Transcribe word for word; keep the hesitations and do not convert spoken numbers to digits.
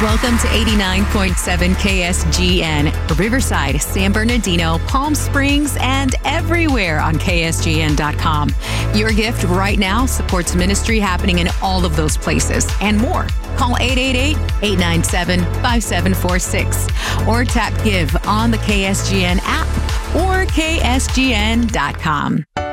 Welcome to eighty-nine point seven K S G N, Riverside, San Bernardino, Palm Springs, and everywhere on K S G N dot com. Your gift right now supports ministry happening in all of those places and more. Call eight eight eight, eight nine seven, five seven four six or tap Give on the K S G N app or K S G N dot com.